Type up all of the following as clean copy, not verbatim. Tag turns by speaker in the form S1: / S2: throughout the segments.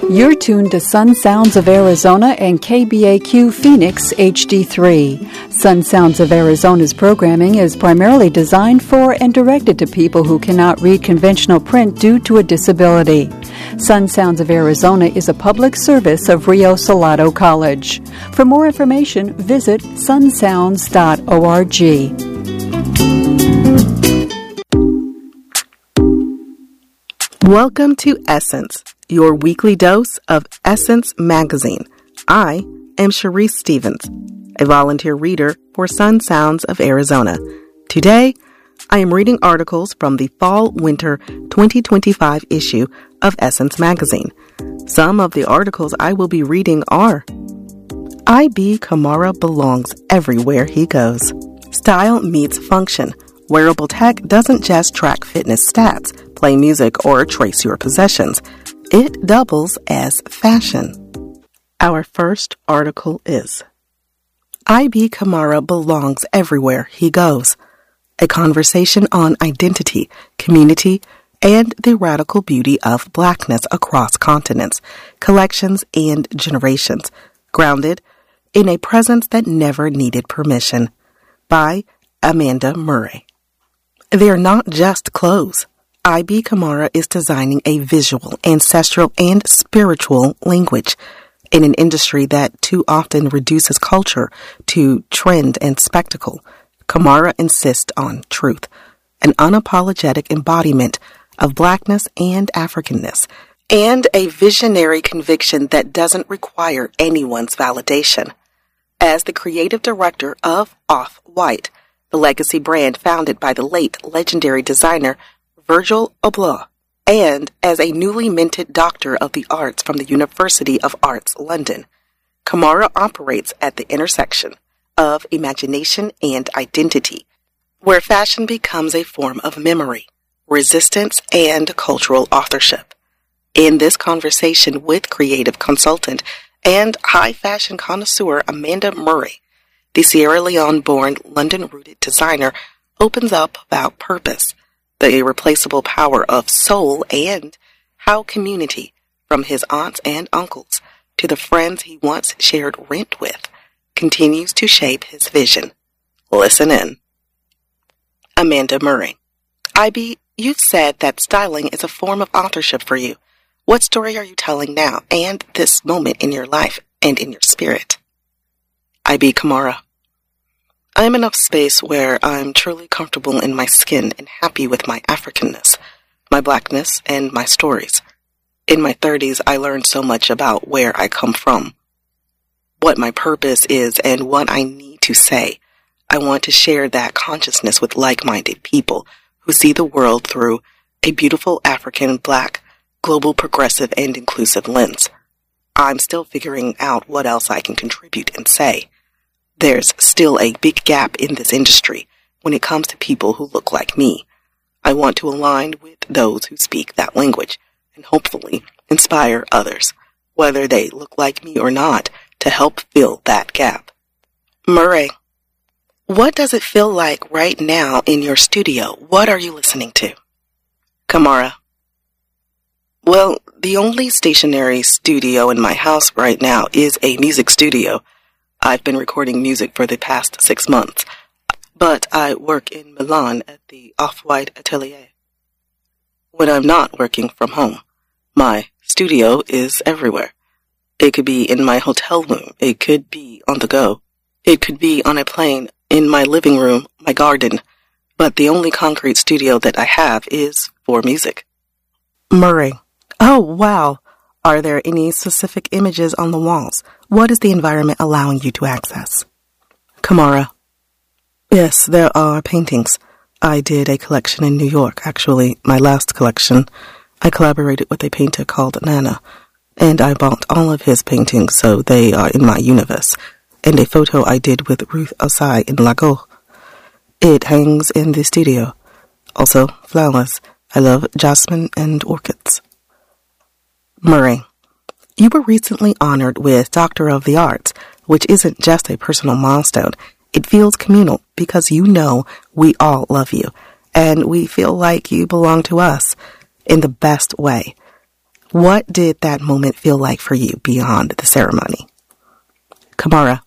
S1: You're tuned to Sun Sounds of Arizona and KBAQ Phoenix HD3. Sun Sounds of Arizona's programming is primarily designed for and directed to people who cannot read conventional print due to a disability. Sun Sounds of Arizona is a public service of Rio Salado College. For more information, visit sunsounds.org.
S2: Welcome to Essence, your weekly dose of Essence Magazine. I am Sharice Stevens, a volunteer reader for Sun Sounds of Arizona. Today, I am reading articles from the Fall-Winter 2025 issue of Essence Magazine. Some of the articles I will be reading are: I.B. Kamara belongs everywhere he goes. Style meets function. Wearable tech doesn't just track fitness stats, play music, or trace your possessions. It doubles as fashion. Our first article is I.B. Kamara belongs everywhere he goes. A conversation on identity, community, and the radical beauty of Blackness across continents, collections, and generations, grounded in a presence that never needed permission. By Amanda Murray. They're not just clothes. I.B. Kamara is designing a visual, ancestral, and spiritual language in an industry that too often reduces culture to trend and spectacle. Kamara insists on truth, an unapologetic embodiment of Blackness and Africanness, and a visionary conviction that doesn't require anyone's validation. As the creative director of Off-White, the legacy brand founded by the late legendary designer Virgil Abloh, and as a newly minted Doctor of the Arts from the University of Arts, London, Kamara operates at the intersection of imagination and identity, where fashion becomes a form of memory, resistance, and cultural authorship. In this conversation with creative consultant and high fashion connoisseur Amanda Murray, the Sierra Leone-born, London-rooted designer opens up about purpose, the irreplaceable power of soul, and how community, from his aunts and uncles to the friends he once shared rent with, continues to shape his vision. Listen in. Amanda Murray. I.B., you've said that styling is a form of authorship for you. What story are you telling now and this moment in your life and in your spirit? I.B. Kamara. I am in a space where I'm truly comfortable in my skin and happy with my Africanness, my Blackness, and my stories. In my 30s, I learned so much about where I come from, what my purpose is, and what I need to say. I want to share that consciousness with like-minded people who see the world through a beautiful African, Black, global, progressive, and inclusive lens. I'm still figuring out what else I can contribute and say. There's still a big gap in this industry when it comes to people who look like me. I want to align with those who speak that language and hopefully inspire others, whether they look like me or not, to help fill that gap. Murray, what does it feel like right now in your studio? What are you listening to? Kamara. Well, the only stationary studio in my house right now is a music studio. I've been recording music for the past 6 months, but I work in Milan at the Off-White Atelier. When I'm not working from home, my studio is everywhere. It could be in my hotel room. It could be on the go. It could be on a plane, in my living room, my garden. But the only concrete studio that I have is for music. Murray. Oh, wow. Are there any specific images on the walls? What is the environment allowing you to access? Kamara. Yes, there are paintings. I did a collection in New York, actually, my last collection. I collaborated with a painter called Nana, and I bought all of his paintings, so they are in my universe, and a photo I did with Ruth Osai in Lago. It hangs in the studio. Also, flowers. I love jasmine and orchids. Murray. You were recently honored with Doctor of the Arts, which isn't just a personal milestone. It feels communal because you know we all love you, and we feel like you belong to us in the best way. What did that moment feel like for you beyond the ceremony? Kamara.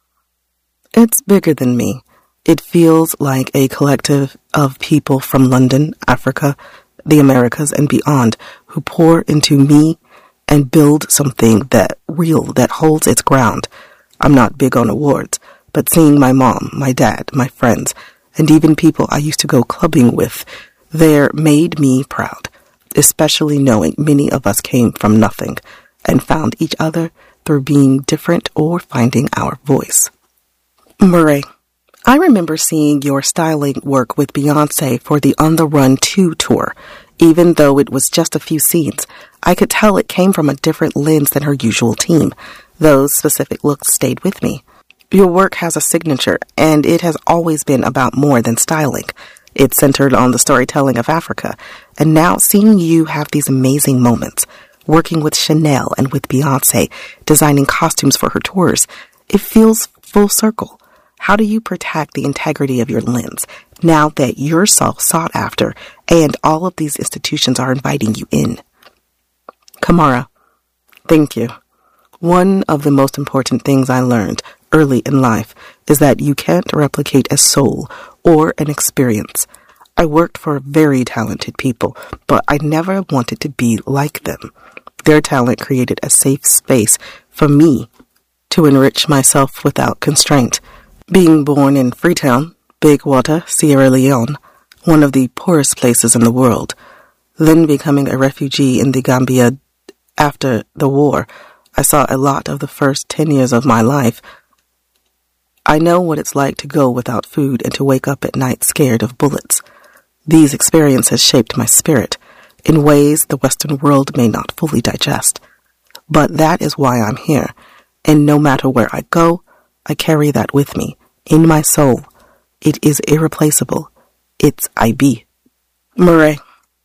S2: It's bigger than me. It feels like a collective of people from London, Africa, the Americas, and beyond who pour into me and build something that holds its ground. I'm not big on awards, but seeing my mom, my dad, my friends, and even people I used to go clubbing with there made me proud, especially knowing many of us came from nothing and found each other through being different or finding our voice. Murray, I remember seeing your styling work with Beyoncé for the On the Run 2 tour. Even though it was just a few scenes, I could tell it came from a different lens than her usual team. Those specific looks stayed with me. Your work has a signature, and it has always been about more than styling. It's centered on the storytelling of Africa, and now seeing you have these amazing moments, working with Chanel and with Beyoncé, designing costumes for her tours, it feels full circle. How do you protect the integrity of your lens now that you're so sought after and all of these institutions are inviting you in? Kamara, thank you. One of the most important things I learned early in life is that you can't replicate a soul or an experience. I worked for very talented people, but I never wanted to be like them. Their talent created a safe space for me to enrich myself without constraint. Being born in Freetown, Big Water, Sierra Leone, one of the poorest places in the world, then becoming a refugee in the Gambia after the war, I saw a lot of the first 10 years of my life. I know what it's like to go without food and to wake up at night scared of bullets. These experiences shaped my spirit in ways the Western world may not fully digest. But that is why I'm here, and no matter where I go, I carry that with me, in my soul. It is irreplaceable. It's IB. Murray,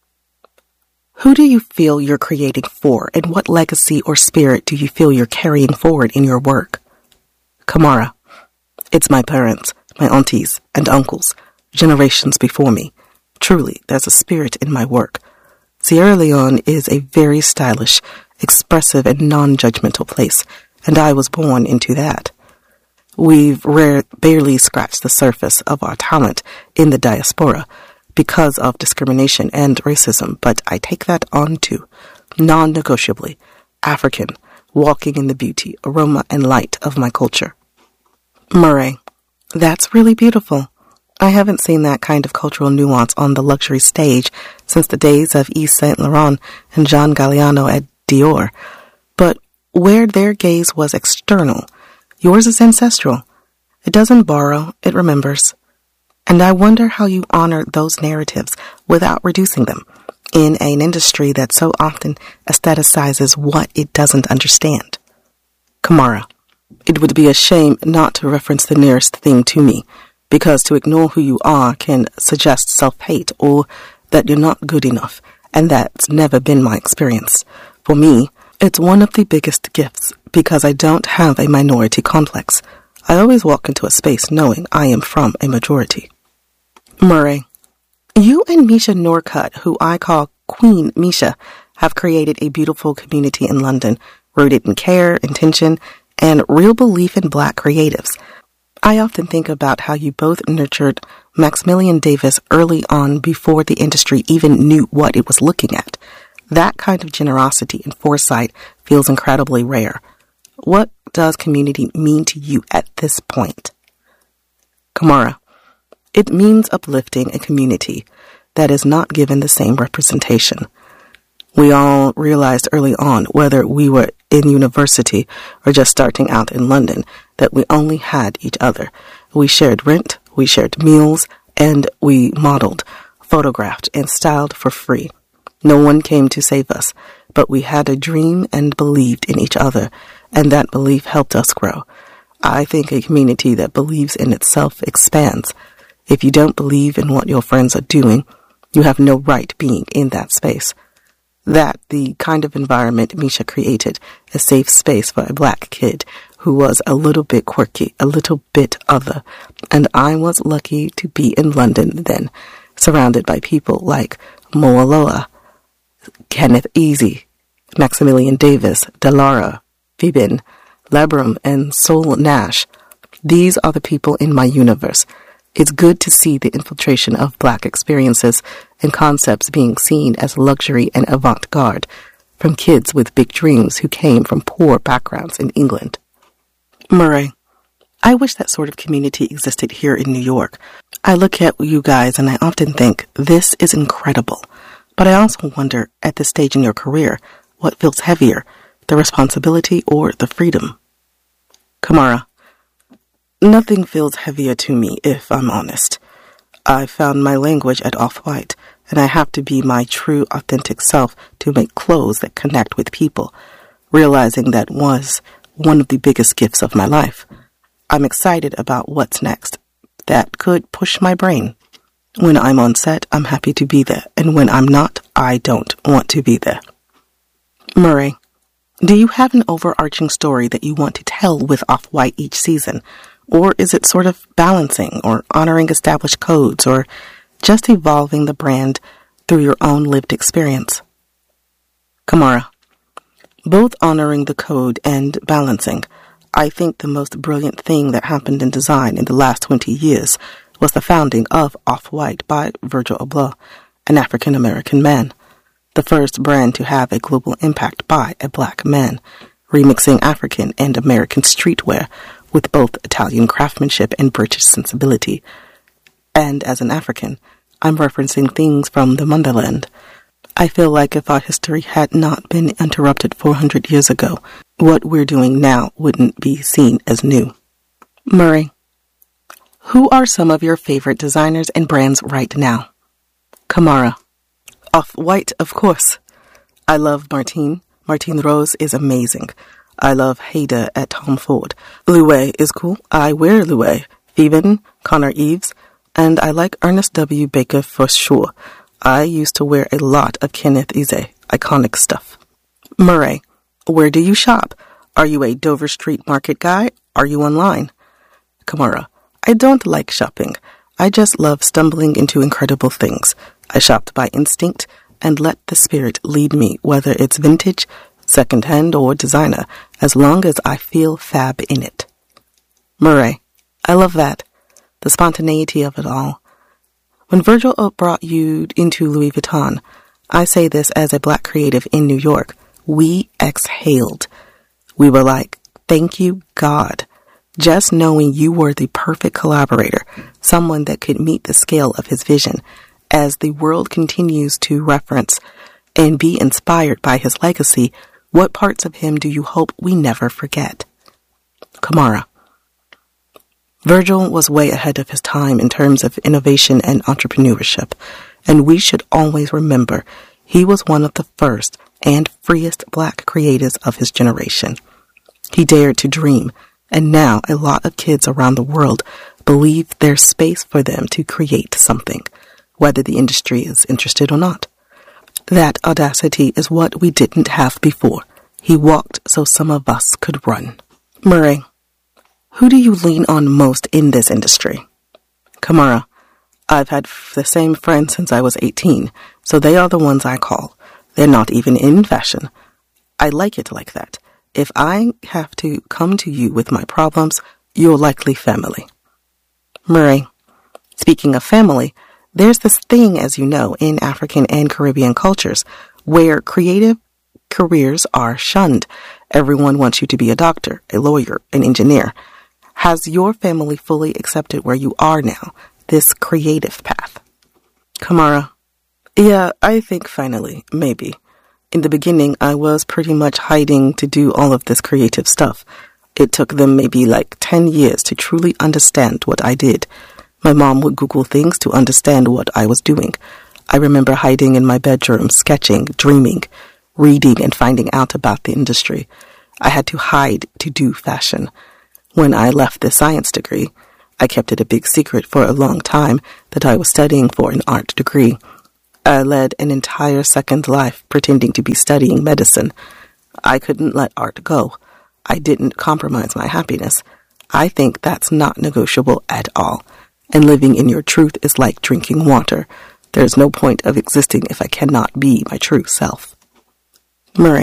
S2: who do you feel you're creating for, and what legacy or spirit do you feel you're carrying forward in your work? Kamara, it's my parents, my aunties, and uncles, generations before me. Truly, there's a spirit in my work. Sierra Leone is a very stylish, expressive, and non-judgmental place, and I was born into that. We've barely scratched the surface of our talent in the diaspora because of discrimination and racism, but I take that on too, non-negotiably, African, walking in the beauty, aroma, and light of my culture. Murray, that's really beautiful. I haven't seen that kind of cultural nuance on the luxury stage since the days of Yves Saint Laurent and John Galliano at Dior, but where their gaze was external, yours is ancestral. It doesn't borrow, it remembers. And I wonder how you honor those narratives without reducing them in an industry that so often aestheticizes what it doesn't understand. Kamara, it would be a shame not to reference the nearest thing to me, because to ignore who you are can suggest self-hate or that you're not good enough, and that's never been my experience. For me, it's one of the biggest gifts because I don't have a minority complex. I always walk into a space knowing I am from a majority. Murray, you and Misha Norcutt, who I call Queen Misha, have created a beautiful community in London, rooted in care, intention, and real belief in Black creatives. I often think about how you both nurtured Maximilian Davis early on before the industry even knew what it was looking at. That kind of generosity and foresight feels incredibly rare. What does community mean to you at this point? Kamara, it means uplifting a community that is not given the same representation. We all realized early on, whether we were in university or just starting out in London, that we only had each other. We shared rent, we shared meals, and we modeled, photographed, and styled for free. No one came to save us, but we had a dream and believed in each other, and that belief helped us grow. I think a community that believes in itself expands. If you don't believe in what your friends are doing, you have no right being in that space. That the kind of environment Misha created, a safe space for a Black kid who was a little bit quirky, a little bit other, and I was lucky to be in London then, surrounded by people like Moaloa, Kenneth Easy, Maximilian Davis, Delara, Fibin, Labram, and Sol Nash. These are the people in my universe. It's good to see the infiltration of Black experiences and concepts being seen as luxury and avant-garde from kids with big dreams who came from poor backgrounds in England. Murray, I wish that sort of community existed here in New York. I look at you guys and I often think, this is incredible. But I also wonder, at this stage in your career, what feels heavier, the responsibility or the freedom? Kamara, nothing feels heavier to me, if I'm honest. I found my language at Off-White, and I have to be my true, authentic self to make clothes that connect with people, realizing that was one of the biggest gifts of my life. I'm excited about what's next. That could push my brain. When I'm on set, I'm happy to be there, and when I'm not, I don't want to be there. Murray, do you have an overarching story that you want to tell with Off-White each season? Or is it sort of balancing or honoring established codes or just evolving the brand through your own lived experience? Kamara, both honoring the code and balancing. I think the most brilliant thing that happened in design in the last 20 years was the founding of Off-White by Virgil Abloh, an African-American man, the first brand to have a global impact by a Black man, remixing African and American streetwear with both Italian craftsmanship and British sensibility. And as an African, I'm referencing things from the motherland. I feel like if our history had not been interrupted 400 years ago, what we're doing now wouldn't be seen as new. Murray, who are some of your favorite designers and brands right now? Kamara, Off-White, of course. I love Martine. Martine Rose is amazing. I love Haida at Tom Ford. Louis is cool. I wear Louis. Phoeben, Connor Eves, and I like Ernest W. Baker for sure. I used to wear a lot of Kenneth Eze, iconic stuff. Murray, where do you shop? Are you a Dover Street Market guy? Are you online? Kamara, I don't like shopping. I just love stumbling into incredible things. I shopped by instinct and let the spirit lead me, whether it's vintage, secondhand, or designer, as long as I feel fab in it. Murray, I love that. The spontaneity of it all. When Virgil brought you into Louis Vuitton, I say this as a Black creative in New York, we exhaled. We were like, thank you, God. Just knowing you were the perfect collaborator, someone that could meet the scale of his vision, as the world continues to reference and be inspired by his legacy, what parts of him do you hope we never forget? Kamara, Virgil was way ahead of his time in terms of innovation and entrepreneurship, and we should always remember he was one of the first and freest Black creatives of his generation. He dared to dream, and now a lot of kids around the world believe there's space for them to create something, whether the industry is interested or not. That audacity is what we didn't have before. He walked so some of us could run. Murray, who do you lean on most in this industry? Kamara, I've had the same friends since I was 18, so they are the ones I call. They're not even in fashion. I like it like that. If I have to come to you with my problems, you're likely family. Murray, speaking of family, there's this thing, as you know, in African and Caribbean cultures where creative careers are shunned. Everyone wants you to be a doctor, a lawyer, an engineer. Has your family fully accepted where you are now, this creative path? Kamara, yeah, I think finally, maybe. In the beginning, I was pretty much hiding to do all of this creative stuff. It took them maybe like 10 years to truly understand what I did. My mom would Google things to understand what I was doing. I remember hiding in my bedroom, sketching, dreaming, reading, and finding out about the industry. I had to hide to do fashion. When I left the science degree, I kept it a big secret for a long time that I was studying for an art degree. I led an entire second life pretending to be studying medicine. I couldn't let art go. I didn't compromise my happiness. I think that's not negotiable at all. And living in your truth is like drinking water. There's no point of existing if I cannot be my true self. Murray,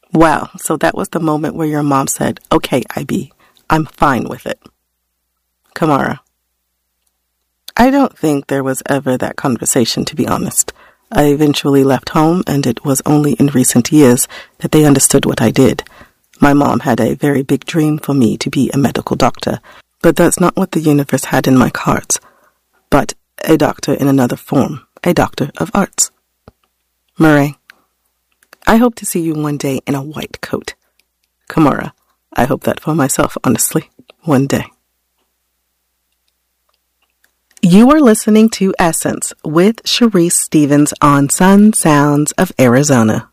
S2: Wow, so that was the moment where your mom said, "Okay, IB, I'm fine with it." Kamara: I don't think there was ever that conversation, to be honest. I eventually left home, and it was only in recent years that they understood what I did. My mom had a very big dream for me to be a medical doctor, but that's not what the universe had in my cards. But a doctor in another form, a doctor of arts. Murray: I hope to see you one day in a white coat. Kamara: I hope that for myself, honestly, one day. You are listening to Essence with Sharice Stevens on Sun Sounds of Arizona.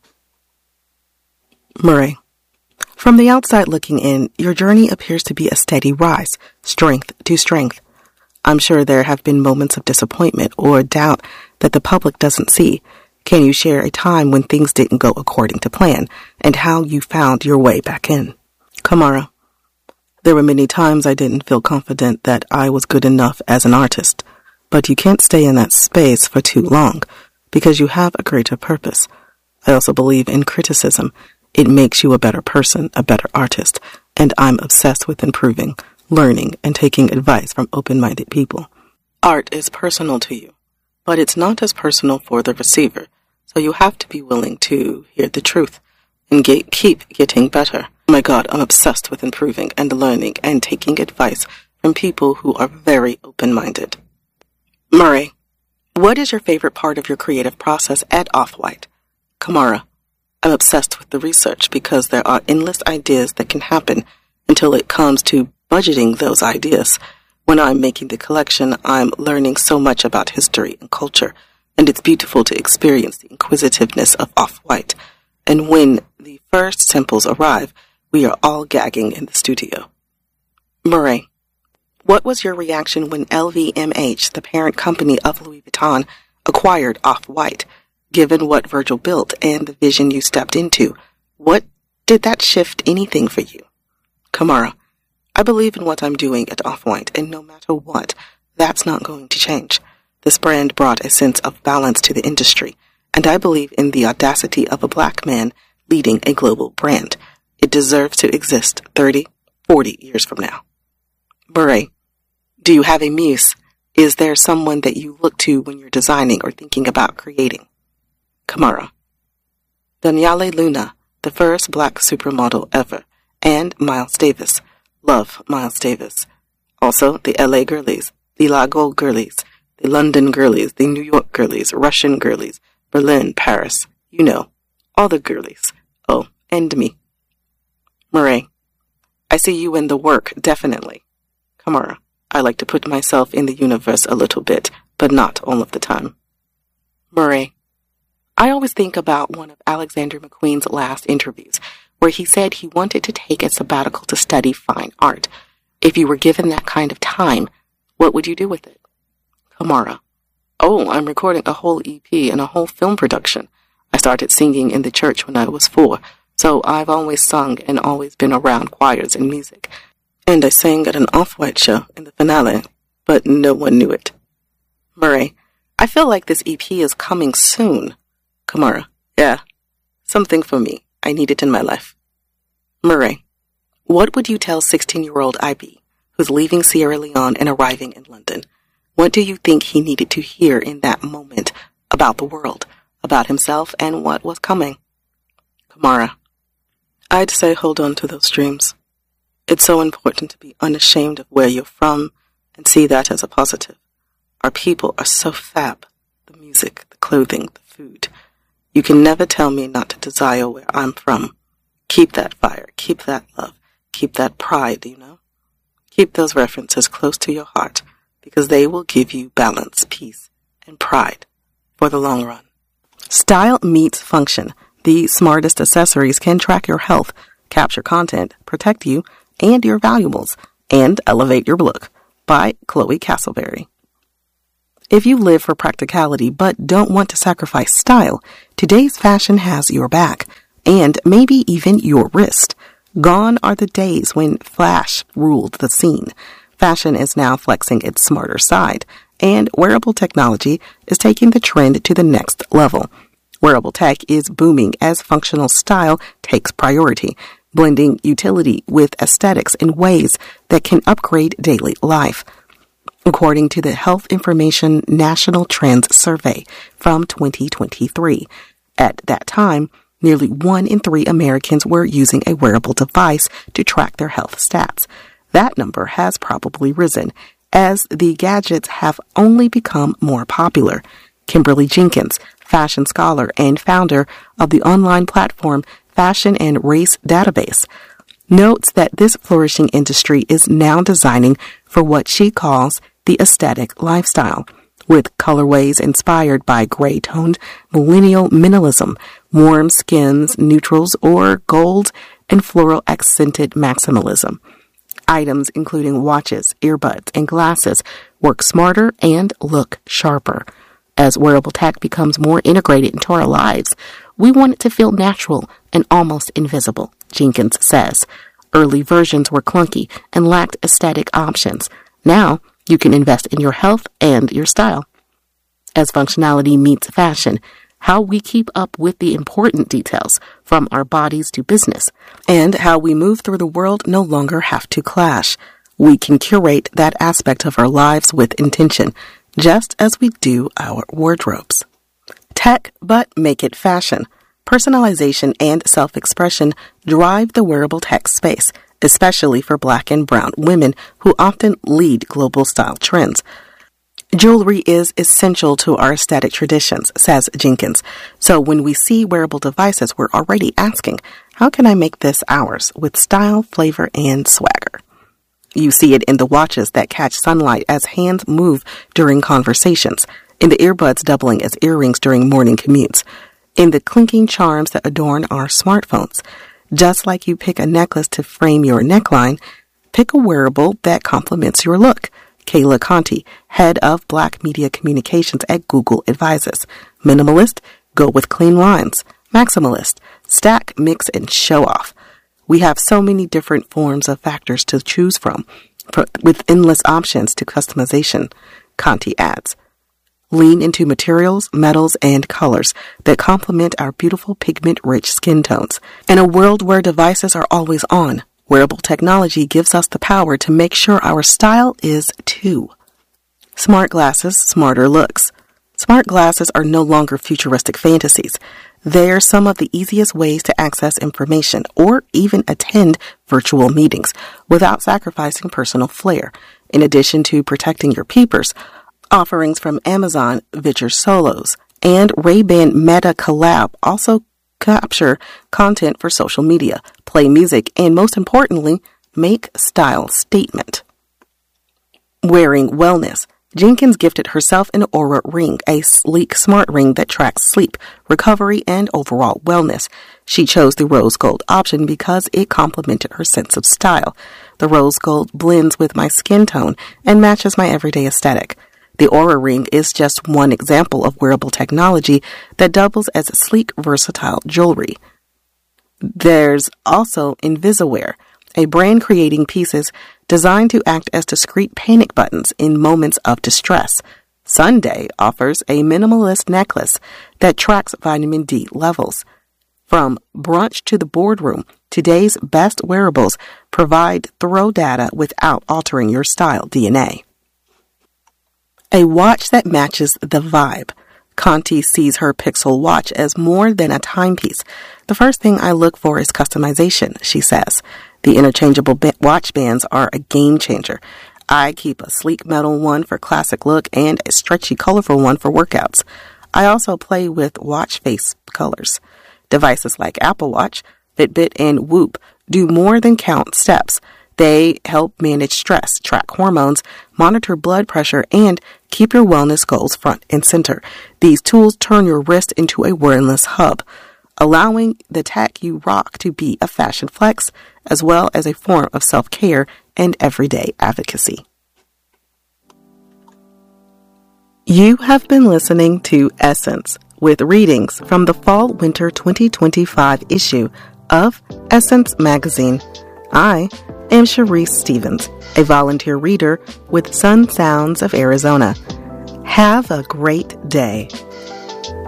S2: Murray: From the outside looking in, your journey appears to be a steady rise, strength to strength. I'm sure there have been moments of disappointment or doubt that the public doesn't see. Can you share a time when things didn't go according to plan and how you found your way back in? Kamara: There were many times I didn't feel confident that I was good enough as an artist, but you can't stay in that space for too long because you have a greater purpose. I also believe in criticism. It makes you a better person, a better artist, and I'm obsessed with improving, learning, and taking advice from open-minded people. Art is personal to you, but it's not as personal for the receiver, so you have to be willing to hear the truth and keep getting better. Oh my God, I'm obsessed with improving and learning and taking advice from people who are very open-minded. Murray: What is your favorite part of your creative process at Off-White? Kamara: I'm obsessed with the research because there are endless ideas that can happen until it comes to budgeting those ideas. When I'm making the collection, I'm learning so much about history and culture, and it's beautiful to experience the inquisitiveness of Off-White. And when the first samples arrive, we are all gagging in the studio. Murray: What was your reaction when LVMH, the parent company of Louis Vuitton, acquired Off-White? Given what Virgil built and the vision you stepped into, what did that shift anything for you? Kamara: I believe in what I'm doing at Off-White, and no matter what, that's not going to change. This brand brought a sense of balance to the industry, and I believe in the audacity of a black man leading a global brand. It deserves to exist 30, 40 years from now. Murray: Do you have a muse? Is there someone that you look to when you're designing or thinking about creating? Kamara: Daniele Luna, the first black supermodel ever, and Miles Davis. Love Miles Davis. Also, the LA girlies, the Lago girlies, the London girlies, the New York girlies, Russian girlies, Berlin, Paris, you know, all the girlies. Oh, and me. Murray: I see you in the work, definitely. Kamara: I like to put myself in the universe a little bit, but not all of the time. Murray: I always think about one of Alexander McQueen's last interviews, where he said he wanted to take a sabbatical to study fine art. If you were given that kind of time, what would you do with it? Kamara: Oh, I'm recording a whole EP and a whole film production. I started singing in the church when I was 4, so I've always sung and always been around choirs and music. And I sang at an Off-White show in the finale, but no one knew it. Murray: I feel like this EP is coming soon. Kamara: Yeah, something for me. I need it in my life. Murray: What would you tell 16-year-old IB, who's leaving Sierra Leone and arriving in London? What do you think he needed to hear in that moment about the world, about himself, and what was coming? Kamara: I'd say hold on to those dreams. It's so important to be unashamed of where you're from and see that as a positive. Our people are so fab. The music, the clothing, the food. You can never tell me not to desire where I'm from. Keep that fire, keep that love, keep that pride, you know? Keep those references close to your heart because they will give you balance, peace, and pride for the long run. Style meets function. The smartest accessories can track your health, capture content, protect you and your valuables, and elevate your look. By Chloe Castleberry. If you live for practicality but don't want to sacrifice style, today's fashion has your back, and maybe even your wrist. Gone are the days when flash ruled the scene. Fashion is now flexing its smarter side, and wearable technology is taking the trend to the next level. Wearable tech is booming as functional style takes priority, blending utility with aesthetics in ways that can upgrade daily life. According to the Health Information National Trends Survey from 2023, at that time, nearly 1 in 3 Americans were using a wearable device to track their health stats. That number has probably risen as the gadgets have only become more popular. Kimberly Jenkins, fashion scholar and founder of the online platform Fashion and Race Database, notes that this flourishing industry is now designing for what she calls the aesthetic lifestyle, with colorways inspired by gray-toned millennial minimalism, warm skins, neutrals, or gold and floral-accented maximalism. Items including watches, earbuds, and glasses work smarter and look sharper. As wearable tech becomes more integrated into our lives, we want it to feel natural and almost invisible, Jenkins says. Early versions were clunky and lacked aesthetic options. Now, you can invest in your health and your style. As functionality meets fashion, how we keep up with the important details, from our bodies to business, and how we move through the world no longer have to clash. We can curate that aspect of our lives with intention, just as we do our wardrobes. Tech, but make it fashion. Personalization and self-expression drive the wearable tech space, especially for Black and brown women who often lead global style trends. Jewelry is essential to our aesthetic traditions, says Jenkins. So when we see wearable devices, we're already asking, how can I make this ours with style, flavor, and swagger? You see it in the watches that catch sunlight as hands move during conversations, in the earbuds doubling as earrings during morning commutes, in the clinking charms that adorn our smartphones. Just like you pick a necklace to frame your neckline, pick a wearable that complements your look. Kayla Conti, head of Black Media Communications at Google, advises. Minimalist, go with clean lines. Maximalist, stack, mix, and show off. We have so many different forms of factors to choose from, with endless options to customization, Conti adds. Lean into materials, metals, and colors that complement our beautiful pigment-rich skin tones. In a world where devices are always on, wearable technology gives us the power to make sure our style is too. Smart glasses, smarter looks. Smart glasses are no longer futuristic fantasies. They're some of the easiest ways to access information or even attend virtual meetings without sacrificing personal flair. In addition to protecting your peepers, offerings from Amazon, Viture Solos, and Ray-Ban Meta Collab also capture content for social media, play music, and most importantly, make style statement. Wearing wellness. Jenkins gifted herself an Oura Ring, a sleek smart ring that tracks sleep, recovery, and overall wellness. She chose the rose gold option because it complemented her sense of style. The rose gold blends with my skin tone and matches my everyday aesthetic. The Oura Ring is just one example of wearable technology that doubles as sleek, versatile jewelry. There's also Invisiwear, a brand creating pieces designed to act as discreet panic buttons in moments of distress. Sunday offers a minimalist necklace that tracks vitamin D levels. From brunch to the boardroom, today's best wearables provide thorough data without altering your style DNA. A watch that matches the vibe. Conti sees her Pixel watch as more than a timepiece. The first thing I look for is customization, she says. The interchangeable watch bands are a game changer. I keep a sleek metal one for classic look and a stretchy, colorful one for workouts. I also play with watch face colors. Devices like Apple Watch, Fitbit, and Whoop do more than count steps. They help manage stress, track hormones, monitor blood pressure, and keep your wellness goals front and center. These tools turn your wrist into a wellness hub, allowing the tech you rock to be a fashion flex, as well as a form of self-care and everyday advocacy. You have been listening to Essence, with readings from the Fall-Winter 2025 issue of Essence Magazine. I am Sharice Stevens, a volunteer reader with Sun Sounds of Arizona. Have a great day.